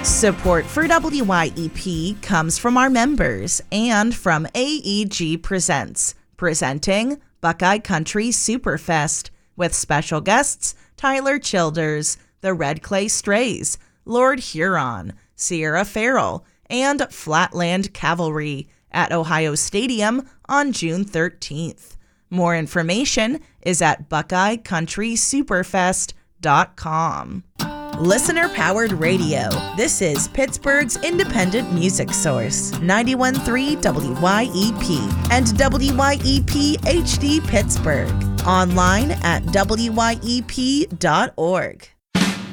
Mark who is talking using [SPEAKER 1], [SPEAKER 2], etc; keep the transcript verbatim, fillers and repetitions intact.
[SPEAKER 1] Support for W Y E P comes from our members and from A E G Presents, presenting Buckeye Country Superfest with special guests Tyler Childers, the Red Clay Strays, Lord Huron, Sierra Farrell, and Flatland Cavalry at Ohio Stadium on June thirteenth. More information is at buckeye country superfest dot com. Listener-powered radio. This is Pittsburgh's independent music source, ninety-one point three W Y E P and W Y E P H D Pittsburgh. Online at W Y E P dot org.